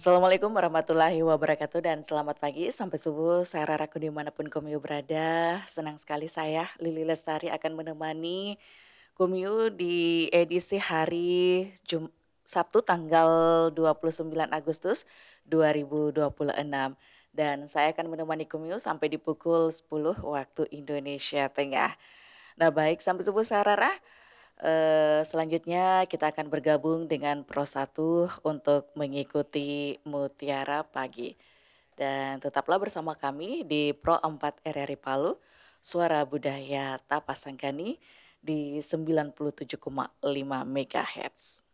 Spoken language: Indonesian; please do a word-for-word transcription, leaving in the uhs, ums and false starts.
Assalamualaikum warahmatullahi wabarakatuh dan selamat pagi sampai subuh saudaraku dimanapun Komyu berada. Senang sekali saya Lili Lestari akan menemani Komyu di edisi hari Jum Sabtu tanggal dua puluh sembilan Agustus dua ribu dua puluh enam dan saya akan menemani Komyu sampai di pukul sepuluh waktu Indonesia Tengah. Nah baik sampai subuh sarara, eee, selanjutnya kita akan bergabung dengan Pro satu untuk mengikuti Mutiara Pagi. Dan tetaplah bersama kami di Pro empat R R I Palu, Suara Budaya Tapasanggani di sembilan puluh tujuh koma lima megahertz.